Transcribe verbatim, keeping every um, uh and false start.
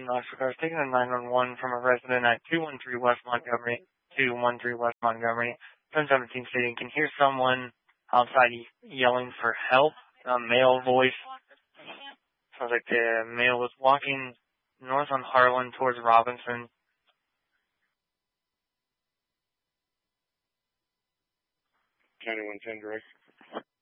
Oxford is taking a nine one one from a resident at two one three West Montgomery, two one three West Montgomery, ten seventeen stating, can hear someone outside yelling for help, a male voice. Sounds like the male was walking north on Harlan towards Robinson. County one ten direct.